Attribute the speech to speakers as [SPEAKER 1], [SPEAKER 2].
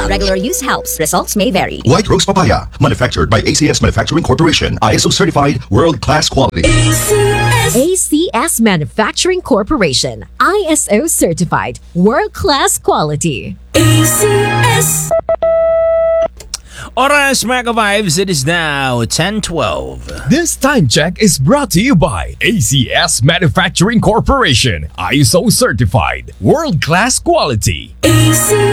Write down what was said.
[SPEAKER 1] While regular use helps, results may vary.
[SPEAKER 2] White Rose Papaya, manufactured by ACS Manufacturing Corporation, ISO certified, world-class quality.
[SPEAKER 3] ACS Manufacturing Corporation, ISO certified, world-class quality.
[SPEAKER 4] ACS. Oras mga ka-vibes, it is now 10:12.
[SPEAKER 5] This time check is brought to you by ACS Manufacturing Corporation, ISO certified, world-class quality.
[SPEAKER 4] ACS.